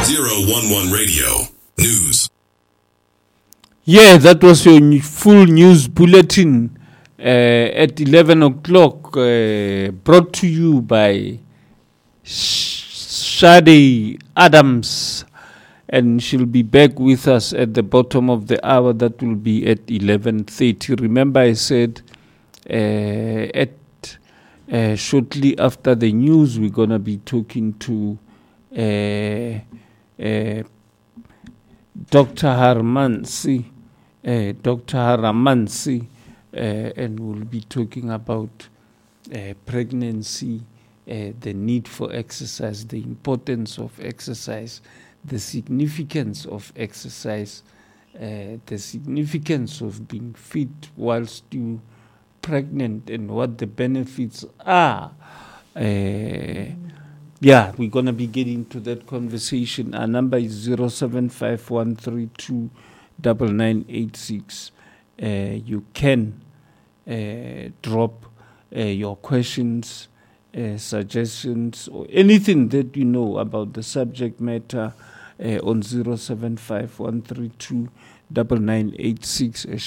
011 Radio News. Yeah, that was your full news bulletin at 11 o'clock, brought to you by Shade Adams, and she'll be back with us at the bottom of the hour. That will be at 11:30. Remember, I said shortly after the news, we're going to be talking to Dr. Haramansi, and we'll be talking about pregnancy, the need for exercise, the importance of exercise, the significance of exercise, the significance of being fit whilst you pregnant, and what the benefits are. Yeah, we're going to be getting to that conversation. Our number is 0751329986. You can drop your questions, suggestions, or anything that you know about the subject matter on 0751329986.